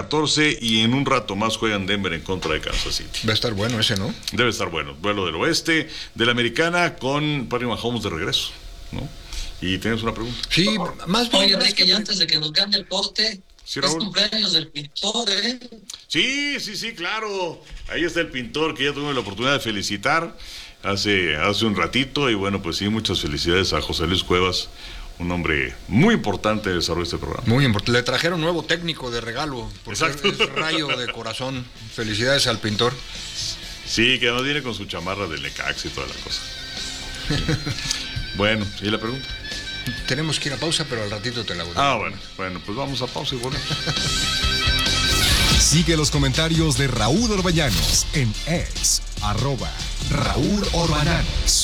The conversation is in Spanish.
14 y en un rato más juegan Denver en contra de Kansas City. Va a estar bueno ese, ¿no? Debe estar bueno. Duelo del oeste, de la americana con Patrick Mahomes de regreso, ¿no? Y tienes una pregunta. Sí, más bien. Oye, Enrique, ya antes de que nos cambie el corte, Sí, es Raúl. cumpleaños del pintor, ¿eh? Sí, claro. Ahí está el pintor que ya tuve la oportunidad de felicitar hace un ratito. Y bueno, pues sí, muchas felicidades a José Luis Cuevas, un hombre muy importante en el desarrollo de este programa. Muy importante. Le trajeron nuevo técnico de regalo. Exacto. Es Rayo de Corazón. Felicidades al pintor. Sí, que además viene con su chamarra del Necaxa y toda la cosa. Bueno, ¿y la pregunta? Tenemos que ir a pausa, pero al ratito te la voy a Ah, bueno, pues vamos a pausa y volvemos. Sigue los comentarios de Raúl Orbañanos en X, @Raúl Orbañanos.